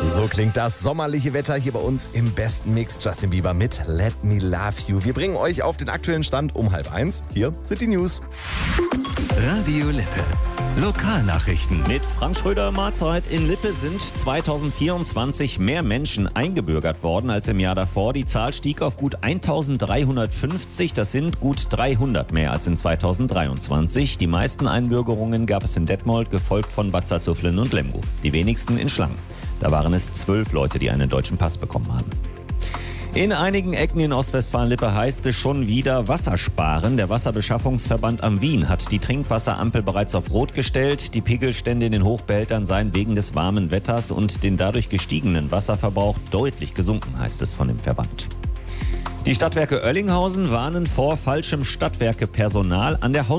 So klingt das sommerliche Wetter hier bei uns im besten Mix. Justin Bieber mit Let Me Love You. Wir bringen euch auf den aktuellen Stand um 12:30. Hier sind die News. Radio Lippe. Lokalnachrichten. Mit Frank Schröder, Mahlzeit. In Lippe sind 2024 mehr Menschen eingebürgert worden als im Jahr davor. Die Zahl stieg auf gut 1350. Das sind gut 300 mehr als in 2023. Die meisten Einbürgerungen gab es in Detmold, gefolgt von Bad Salzuflen und Lemgo. Die wenigsten in Schlangen. Da waren es 12 Leute, die einen deutschen Pass bekommen haben. In einigen Ecken in Ostwestfalen-Lippe heißt es schon wieder Wasser sparen. Der Wasserbeschaffungsverband am Wien hat die Trinkwasserampel bereits auf Rot gestellt. Die Pegelstände in den Hochbehältern seien wegen des warmen Wetters und den dadurch gestiegenen Wasserverbrauch deutlich gesunken, heißt es von dem Verband. Die Stadtwerke Oellinghausen warnen vor falschem Stadtwerkepersonal an der